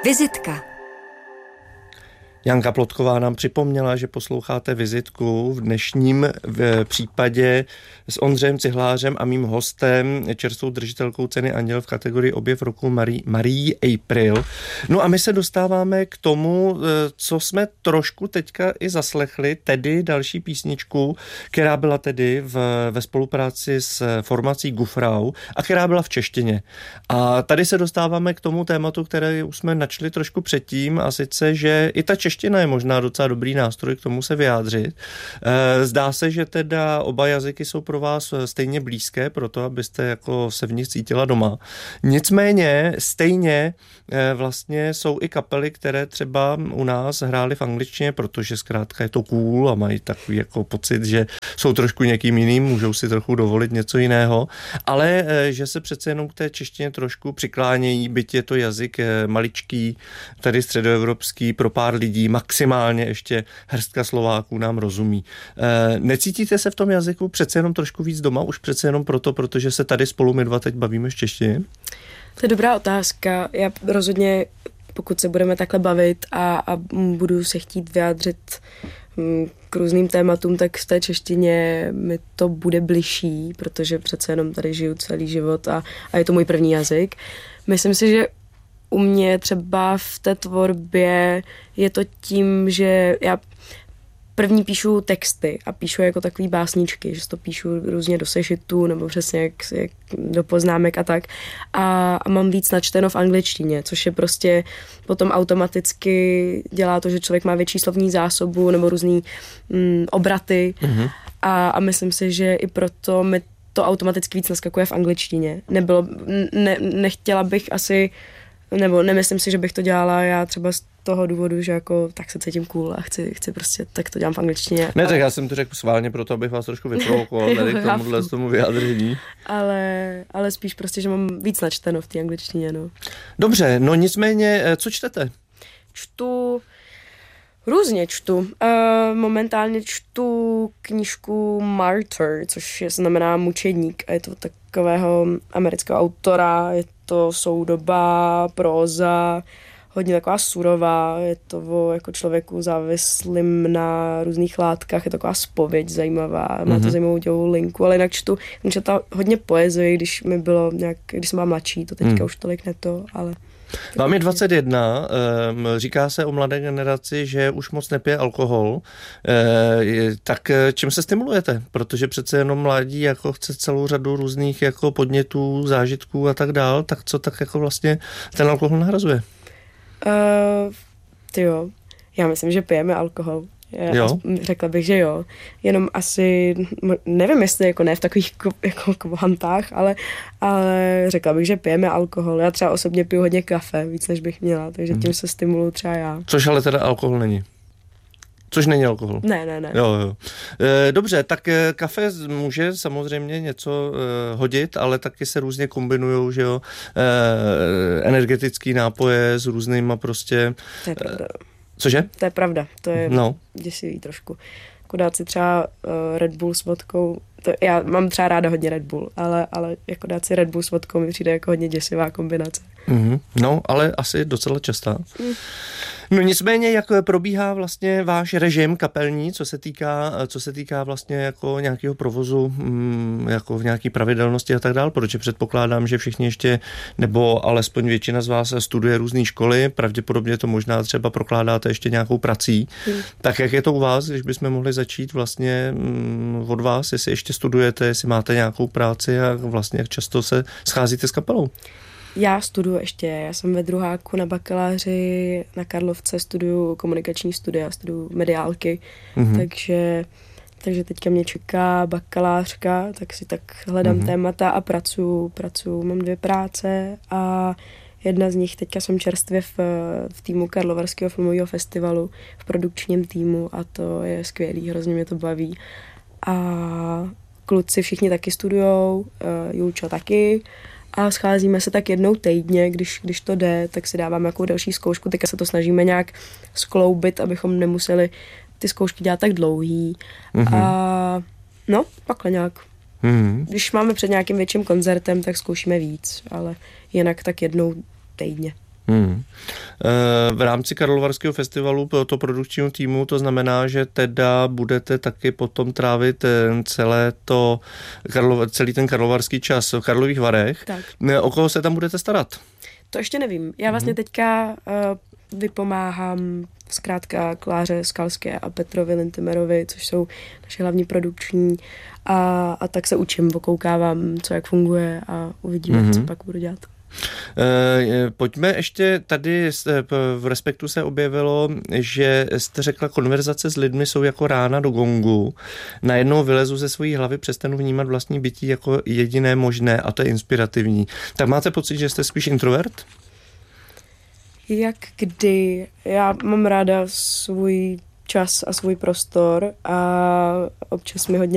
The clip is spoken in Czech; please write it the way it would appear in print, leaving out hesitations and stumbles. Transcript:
Vizitka. Janka Plotková nám připomněla, že posloucháte Vizitku v dnešním případě s Ondřejem Cihlářem a mým hostem, čerstvou držitelkou ceny Anděl v kategorii Objev roku Marie April. No a my se dostáváme k tomu, co jsme trošku teďka i zaslechli, tedy další písničku, která byla tedy ve spolupráci s formací Gufrau a která byla v češtině. A tady se dostáváme k tomu tématu, které už jsme načli trošku předtím, a sice, že i ta čeština je možná docela dobrý nástroj k tomu se vyjádřit. Zdá se, že teda oba jazyky jsou pro vás stejně blízké, proto abyste jako se v nich cítila doma. Nicméně stejně vlastně jsou i kapely, které třeba u nás hrály v angličtině, protože zkrátka je to cool a mají takový jako pocit, že jsou trošku někým jiným, můžou si trochu dovolit něco jiného, ale že se přece jenom k té češtině trošku přiklánějí, byť je to jazyk maličký, tady středoevropský, pro pár lidí, maximálně ještě hrstka Slováků nám rozumí. Necítíte se v tom jazyku přece jenom trošku víc doma, už přece jenom proto, protože se tady spolu my dva teď bavíme v češtině? To je dobrá otázka. Já rozhodně, pokud se budeme takhle bavit a budu se chtít vyjádřit k různým tématům, tak v té češtině mi to bude bližší, protože přece jenom tady žiju celý život a je to můj první jazyk. Myslím si, že u mě třeba v té tvorbě je to tím, že já první píšu texty a píšu jako takový básničky, že to píšu různě do sešitu nebo přesně jak do poznámek a tak. A mám víc načteno v angličtině, což je prostě potom automaticky dělá to, že člověk má větší slovní zásobu nebo různý obraty. Mm-hmm. A myslím si, že i proto mi to automaticky víc naskakuje v angličtině. Nechtěla bych asi, nebo nemyslím si, že bych to dělala já třeba z toho důvodu, že jako tak se cítím cool a chci prostě, tak to dělám v angličtině. Ne, tak já jsem to řekl sválně proto, abych vás trošku vyprovokoval tady k tomu vyjádření. Ale spíš prostě, že mám víc načteno v té angličtině, no. Dobře, no nicméně, co čtete? Různě čtu. Momentálně čtu knížku Martyr, což znamená mučedník a je to takového amerického autora, je to soudoba, próza, hodně taková surová, je to o jako člověku závislým na různých látkách, je to taková zpověď zajímavá, má to zajímavou dělovou linku, ale jinak čtu hodně poezie, když jsem byla mladší, to teďka už tolik neto, ale... Vám je 21, říká se o mladé generaci, že už moc nepije alkohol, tak čím se stimulujete? Protože přece jenom mladí jako chce celou řadu různých jako podnětů, zážitků a tak dál, tak co tak jako vlastně ten alkohol nahrazuje? Já myslím, že pijeme alkohol. Řekla bych, že jo. Jenom asi, nevím, jestli jako ne v takových jako kvantách, ale řekla bych, že pijeme alkohol. Já třeba osobně piju hodně kafe, víc než bych měla, takže tím se stimuluju třeba já. Což ale teda alkohol není. Což není alkohol. Ne. Jo. Dobře, tak kafe může samozřejmě něco hodit, ale taky se různě kombinujou, že jo, energetický nápoje s různýma prostě... To je pravda. Cože? To je pravda, to je děsivý trošku. Jako dát si třeba Red Bull s vodkou, já mám třeba ráda hodně Red Bull, ale jako dát si Red Bull s vodkou mi přijde jako hodně děsivá kombinace. Mm-hmm. No, ale asi docela častá. No nicméně, jak probíhá vlastně váš režim kapelní, co se týká vlastně jako nějakého provozu, jako v nějaký pravidelnosti a tak dál, protože předpokládám, že všichni ještě, nebo alespoň většina z vás studuje různé školy, pravděpodobně to možná třeba prokládáte ještě nějakou prací. Tak jak je to u vás, když bychom mohli začít vlastně od vás, jestli ještě studujete, jestli máte nějakou práci a vlastně jak často se scházíte s kapelou? Já studuju ještě, já jsem ve druháku na bakaláři na Karlovce, studuju komunikační studia, studuju mediálky, takže teďka mě čeká bakalářka, tak si tak hledám témata a pracuju, mám 2 práce a jedna z nich teďka jsem čerstvě v týmu Karlovarského filmového festivalu, v produkčním týmu a to je skvělý, hrozně mě to baví a kluci všichni taky studujou, Julča taky. A scházíme se tak jednou týdně, když to jde, tak si dáváme nějakou další zkoušku, teďka se to snažíme nějak skloubit, abychom nemuseli ty zkoušky dělat tak dlouhý. A takhle nějak. Když máme před nějakým větším koncertem, tak zkoušíme víc, ale jinak tak jednou týdně. V rámci Karlovarského festivalu to produkčního týmu, to znamená, že teda budete taky potom trávit celý ten karlovarský čas v Karlových Varech. Tak. O koho se tam budete starat? To ještě nevím. Já vlastně teďka vypomáhám zkrátka Kláře Skalské a Petrovi Lintimerovi, což jsou naše hlavní produkční a tak se učím, okoukávám, co jak funguje a uvidíme, co pak budu dělat. Pojďme ještě tady, v Respektu se objevilo, že jste řekla, konverzace s lidmi jsou jako rána do gongu. Najednou vylezu ze svojí hlavy, přestanu vnímat vlastní bytí jako jediné možné a to je inspirativní. Tak máte pocit, že jste spíš introvert? Jak kdy. Já mám ráda svůj čas a svůj prostor a občas mi hodně